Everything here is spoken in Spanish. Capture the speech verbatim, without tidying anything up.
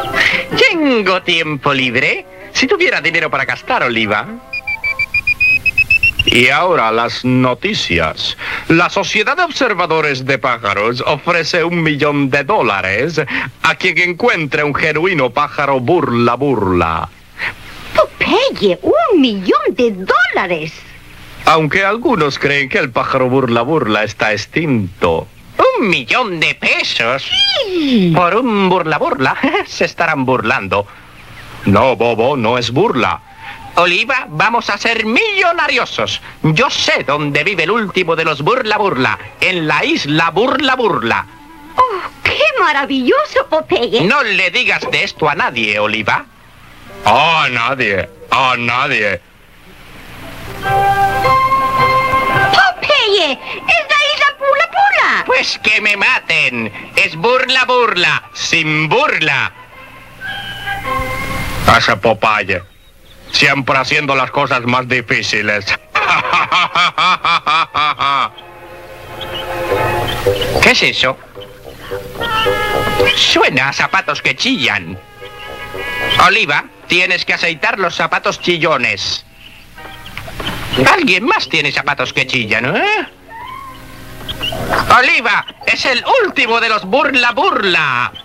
Tengo tiempo libre. Si tuviera dinero para gastar, Oliva. Y ahora las noticias. La Sociedad de Observadores de Pájaros ofrece un millón de dólares a quien encuentre un genuino pájaro burla burla. Popeye, un millón de dólares. Aunque algunos creen que el pájaro burla burla está extinto. ¿Un millón de pesos? Sí. Por un burla burla. Se estarán burlando. No, bobo, no es burla. Oliva, vamos a ser millonariosos. Yo sé dónde vive el último de los burla burla. En la isla burla burla. ¡Oh, qué maravilloso, Popeye! No le digas de esto a nadie, Oliva. A nadie, a nadie. ¡Popeye! ¡Es la isla Pula Pula! Pues que me maten. Es burla burla, sin burla. Ese Popeye. Siempre haciendo las cosas más difíciles. ¿Qué es eso? Suena a zapatos que chillan. Oliva, tienes que aceitar los zapatos chillones. Alguien más tiene zapatos que chillan, ¿eh? Oliva, es el último de los burla burla.